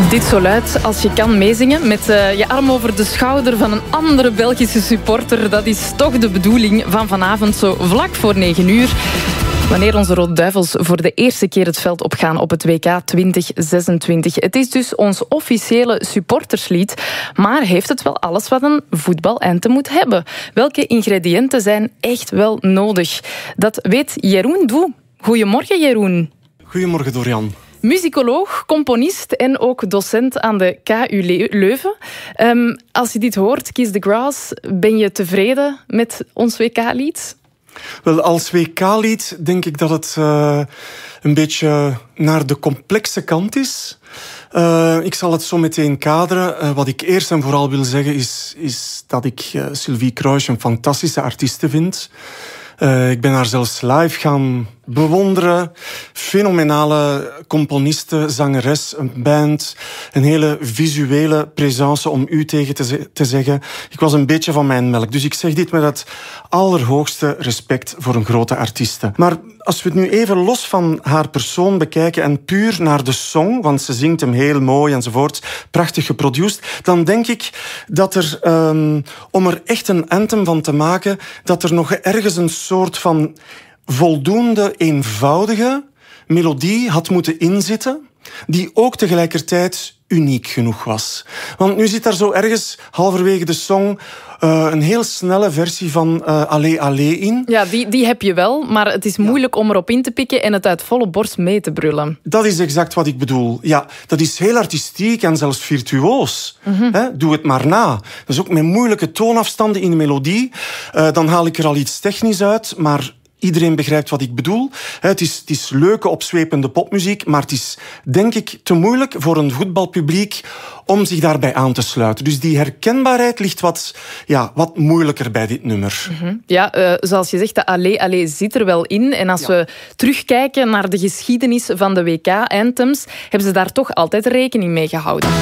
Dit zo luidt als je kan meezingen met je arm over de schouder van een andere Belgische supporter. Dat is toch de bedoeling van vanavond, zo vlak voor 9 uur. Wanneer onze Rode Duivels voor de eerste keer het veld opgaan op het WK 2026. Het is dus ons officiële supporterslied, maar heeft het wel alles wat een voetbalanthem moet hebben? Welke ingrediënten zijn echt wel nodig? Dat weet Jeroen Doe. Goedemorgen, Jeroen. Goedemorgen, Dorian. Muzikoloog, componist en ook docent aan de KU Leuven. Als je dit hoort, Kiss the Grass, ben je tevreden met ons WK-lied? Wel, als WK-lied denk ik dat het een beetje naar de complexe kant is. Ik zal het zo meteen kaderen. Wat ik eerst en vooral wil zeggen is dat ik Sylvie Kroijs een fantastische artieste vind. Ik ben haar zelfs live gaan bewonderen. Fenomenale componiste, zangeres, een band. Een hele visuele présence, om u tegen te zeggen. Ik was een beetje van mijn melk. Dus ik zeg dit met het allerhoogste respect voor een grote artieste. Maar als we het nu even los van haar persoon bekijken en puur naar de song, want ze zingt hem heel mooi enzovoort, prachtig geproduceerd, dan denk ik dat er, om er echt een anthem van te maken, dat er nog ergens een soort van voldoende eenvoudige melodie had moeten inzitten, die ook tegelijkertijd uniek genoeg was. Want nu zit daar zo ergens halverwege de song een heel snelle versie van Allee Allee in. Ja, die heb je wel, maar het is moeilijk om erop in te pikken en het uit volle borst mee te brullen. Dat is exact wat ik bedoel. Ja, dat is heel artistiek en zelfs virtuoos. Doe het maar na. Dat is ook met moeilijke toonafstanden in de melodie. Dan haal ik er al iets technisch uit, maar iedereen begrijpt wat ik bedoel. Het is leuke, opzwepende popmuziek, maar het is, denk ik, te moeilijk voor een voetbalpubliek om zich daarbij aan te sluiten. Dus die herkenbaarheid ligt wat moeilijker bij dit nummer. Ja, zoals je zegt, de Allee Allee zit er wel in. En als we terugkijken naar de geschiedenis van de WK-anthems, hebben ze daar toch altijd rekening mee gehouden.